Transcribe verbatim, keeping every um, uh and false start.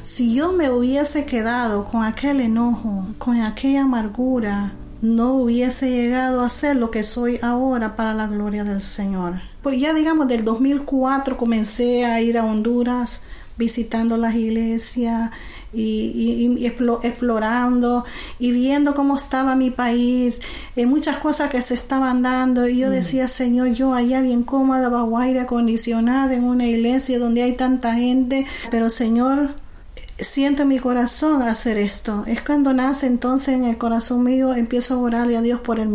Si yo me hubiese quedado con aquel enojo, con aquella amargura, no hubiese llegado a ser lo que soy ahora para la gloria del Señor. Pues ya digamos del dos mil cuatro comencé a ir a Honduras, visitando las iglesias y, y, y explorando y viendo cómo estaba mi país, eh, muchas cosas que se estaban dando, y yo mm. decía, Señor, yo allá bien cómoda, bajo aire acondicionado en una iglesia donde hay tanta gente, pero Señor, siento en mi corazón hacer esto. Es cuando nace entonces en el corazón mío, empiezo a orarle a Dios por el